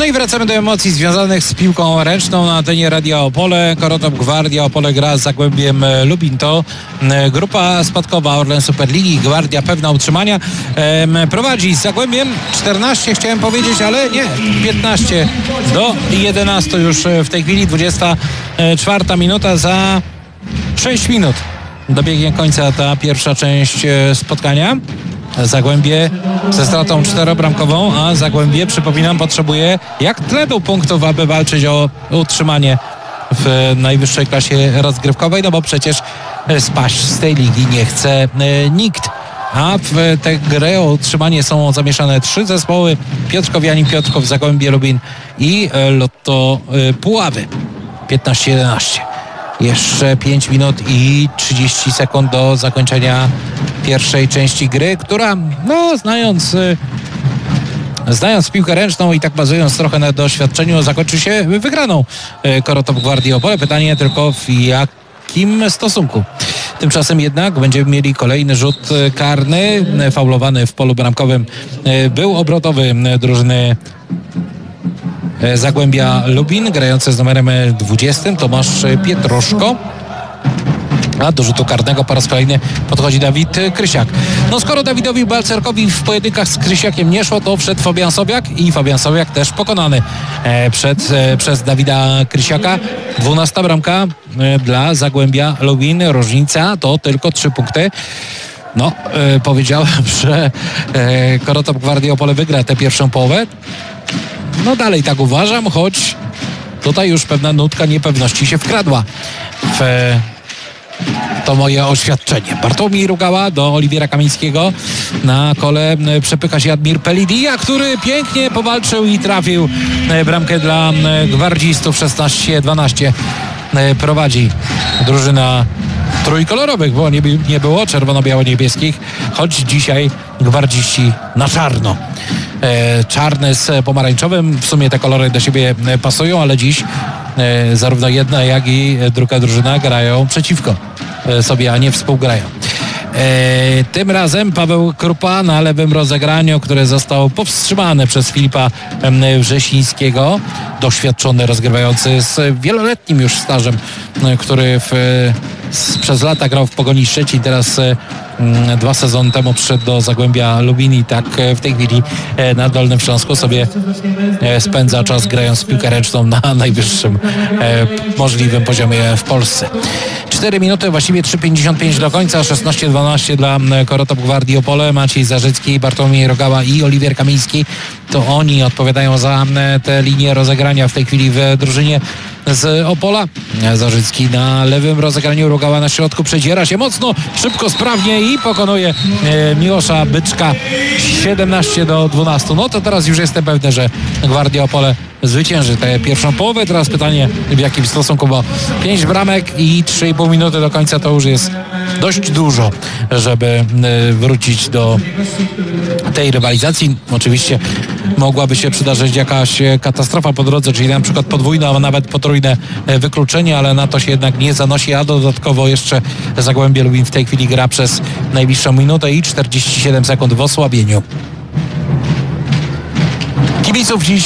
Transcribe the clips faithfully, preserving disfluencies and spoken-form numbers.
No i wracamy do emocji związanych z piłką ręczną na antenie Radia Opole. Korotop Gwardia Opole gra z Zagłębiem Lubin. To grupa spadkowa Orlen Superligi. Gwardia pewna utrzymania. Ehm, prowadzi z Zagłębiem czternaście, chciałem powiedzieć, ale nie, piętnaście do jedenastu już w tej chwili. dwudziesta czwarta minuta, za sześć minut dobiegnie końca ta pierwsza część spotkania. Zagłębie ze stratą czterobramkową, a Zagłębie, przypominam, potrzebuje jak tletu punktów, aby walczyć o utrzymanie w najwyższej klasie rozgrywkowej, no bo przecież spaść z tej ligi nie chce nikt. A w tę grę o utrzymanie są zamieszane trzy zespoły: Piotrków, Janin Piotrków, Zagłębie Lubin i Lotto Puławy. piętnaście jedenaście. Jeszcze pięć minut i trzydzieści sekund do zakończenia pierwszej części gry, która, no znając znając piłkę ręczną i tak bazując trochę na doświadczeniu, zakończy się wygraną Korotop Gwardii Opole. Pytanie tylko w jakim stosunku. Tymczasem jednak będziemy mieli kolejny rzut karny. Faulowany w polu bramkowym był obrotowy drużyny Zagłębia Lubin, grający z numerem dwudziestym, Tomasz Pietruszko. A do rzutu karnego po raz kolejny podchodzi Dawid Krysiak. No skoro Dawidowi Balcerkowi w pojedynkach z Krysiakiem nie szło, to wszedł Fabian Sobiak i Fabian Sobiak też pokonany e, przed, e, przez Dawida Krysiaka. dwunasta bramka e, dla Zagłębia Lubin. Różnica to tylko trzy punkty. No, e, powiedziałem, że e, Korotop Gwardii Opole wygra tę pierwszą połowę. No dalej tak uważam, choć tutaj już pewna nutka niepewności się wkradła w to moje oświadczenie. Bartłomiej Rugała do Oliwiera Kamińskiego. Na kole przepycha się Admir Pelidia, który pięknie powalczył i trafił bramkę dla gwardzistów. szesnaście dwanaście prowadzi drużyna trójkolorowych, bo nie, nie było czerwono-biało-niebieskich, choć dzisiaj gwardziści na czarno. E, czarny z pomarańczowym, w sumie te kolory do siebie pasują, ale dziś e, zarówno jedna, jak i druga drużyna grają przeciwko e, sobie, a nie współgrają. E, tym razem Paweł Krupa na lewym rozegraniu, które zostało powstrzymane przez Filipa e, Wrzesińskiego, doświadczony rozgrywający z wieloletnim już stażem, e, który w, z, przez lata grał w Pogoni Szczecin, teraz e, dwa sezony temu przyszedł do Zagłębia Lubin i tak w tej chwili na Dolnym Śląsku sobie spędza czas grając w piłkę ręczną na najwyższym możliwym poziomie w Polsce. cztery minuty, właściwie trzy pięćdziesiąt pięć do końca, szesnaście dwanaście dla Korotop Gwardii Opole. Maciej Zarzycki, Bartłomiej Rogała i Oliwier Kamiński, to oni odpowiadają za tę linię rozegrania w tej chwili w drużynie z Opola. Zarzycki na lewym rozegraniu, Rogała na środku, przedziera się mocno, szybko, sprawnie i pokonuje e, Miłosza Byczka. siedemnaście do dwunastu. No to teraz już jestem pewny, że Gwardia Opole zwycięży tę pierwszą połowę. Teraz pytanie, w jakim stosunku, bo pięć bramek i trzy i pół minuty do końca to już jest dość dużo, żeby e, wrócić do tej rywalizacji. Oczywiście mogłaby się przydarzyć jakaś katastrofa po drodze, czyli na przykład podwójne, a nawet potrójne wykluczenie, ale na to się jednak nie zanosi, a dodatkowo jeszcze Zagłębie Lubin w tej chwili gra przez najbliższą minutę i czterdzieści siedem sekund w osłabieniu. Kibiców dziś,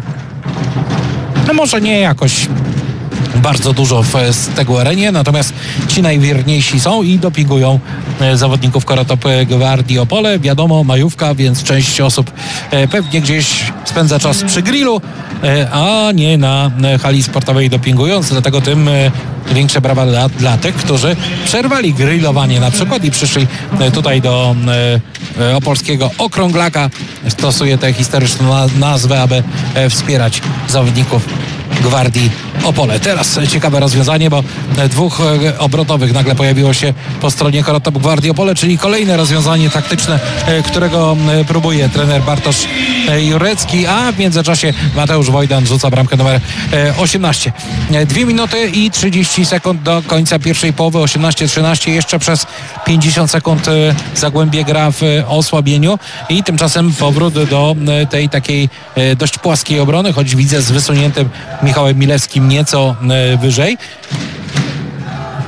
no może nie jakoś bardzo dużo w tego arenie, natomiast ci najwierniejsi są i dopingują zawodników Korotop Gwardii Opole. Wiadomo, majówka, więc część osób pewnie gdzieś spędza czas przy grillu, a nie na hali sportowej dopingując, dlatego tym większe brawa dla, dla tych, którzy przerwali grillowanie na przykład i przyszli tutaj do e, opolskiego okrąglaka. Stosuje tę historyczną nazwę, aby e, wspierać zawodników Gwardii Opole. Teraz ciekawe rozwiązanie, bo dwóch obrotowych nagle pojawiło się po stronie Korotop Gwardii Opole, czyli kolejne rozwiązanie taktyczne, którego próbuje trener Bartosz Jurecki, a w międzyczasie Mateusz Wojdan rzuca bramkę numer osiemnaście. Dwie minuty i trzydzieści sekund do końca pierwszej połowy, osiemnaście trzynaście, jeszcze przez pięćdziesiąt sekund Zagłębie gra w osłabieniu i tymczasem powrót do tej takiej dość płaskiej obrony, choć widzę z wysuniętym Michałem Milewskim nieco wyżej.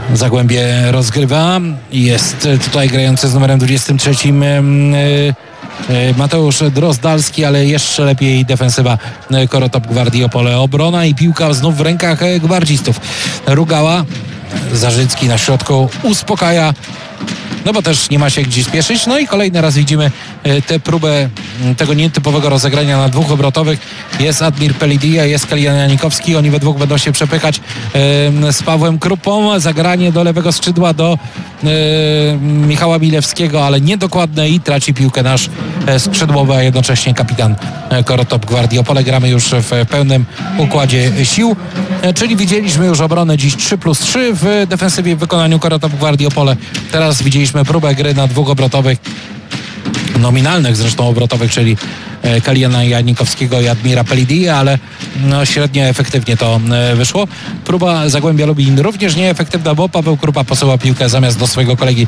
Zagłębie rozgrywa. Jest tutaj grający z numerem dwudziestym trzecim Mateusz Drozdalski, ale jeszcze lepiej defensywa Korotop Gwardii Opole. Obrona i piłka znów w rękach gwardzistów. Rugała, Zarzycki na środku uspokaja, no bo też nie ma się gdzie spieszyć. No i kolejny raz widzimy tę próbę tego nietypowego rozegrania na dwóch obrotowych. Jest Admir Pelidia, jest Kalian Janikowski. Oni we dwóch będą się przepychać e, z Pawłem Krupą. Zagranie do lewego skrzydła do e, Michała Milewskiego, ale niedokładne i traci piłkę nasz e, skrzydłowy, a jednocześnie kapitan e, Korotop Gwardii Opole. Gramy już w pełnym układzie sił, e, czyli widzieliśmy już obronę dziś trzy plus trzy w defensywie w wykonaniu Korotop Gwardii Opole. Teraz widzieliśmy próbę gry na dwóch obrotowych, nominalnych zresztą obrotowych, czyli Kaliana Janikowskiego i Admira Pelidii, ale no, średnio efektywnie to wyszło. Próba Zagłębia Lubin również nieefektywna, bo Paweł Krupa posyła piłkę zamiast do swojego kolegi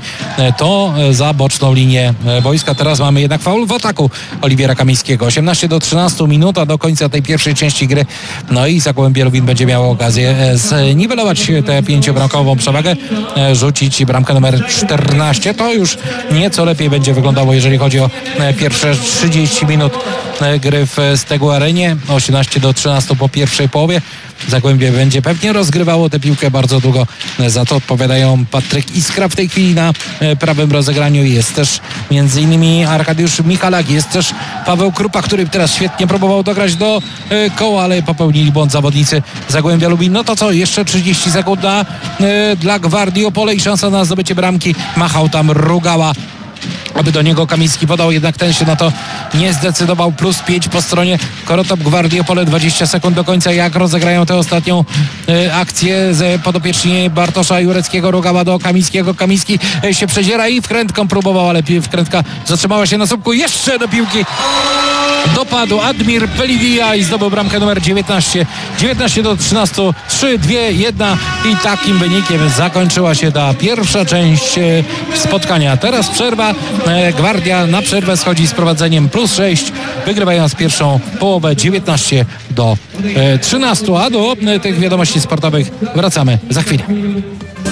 to za boczną linię boiska. Teraz mamy jednak faul w ataku Oliwiera Kamińskiego. osiemnaście do trzynastu, minuta do końca tej pierwszej części gry. No i Zagłębie Lubin będzie miało okazję zniwelować tę pięciobramkową przewagę, rzucić bramkę numer czternaście. To już nieco lepiej będzie wyglądało, jeżeli chodzi o pierwsze trzydzieści minut gry w Stegu Arenie. osiemnaście do trzynastu po pierwszej połowie. Zagłębie będzie pewnie rozgrywało tę piłkę bardzo długo. Za to odpowiadają Patryk Iskra w tej chwili na prawym rozegraniu. Jest też między innymi Arkadiusz Michalak, jest też Paweł Krupa, który teraz świetnie próbował dograć do koła, ale popełnili błąd zawodnicy Zagłębia Lubin. No to co, jeszcze trzydzieści sekund dla, dla Gwardii Opole i szansa na zdobycie bramki. Machał tam Rugała, aby do niego Kamiński podał, jednak ten się na to nie zdecydował. Plus pięć po stronie Korotop Gwardii Opole. dwadzieścia sekund do końca. Jak rozegrają tę ostatnią e, akcję z podopieczni Bartosza Jureckiego. Rugała do Kamińskiego. Kamiński e, się przedziera i wkrętką próbował, ale wkrętka zatrzymała się na słupku. Jeszcze do piłki dopadł Admir Pelidia i zdobył bramkę numer dziewiętnaście. dziewiętnaście do trzynastu. trzy, dwa, jeden i takim wynikiem zakończyła się ta pierwsza część e, spotkania. Teraz przerwa. Gwardia na przerwę schodzi z prowadzeniem plus sześć, wygrywając pierwszą połowę dziewiętnaście do trzynastu, a do tych wiadomości sportowych wracamy za chwilę.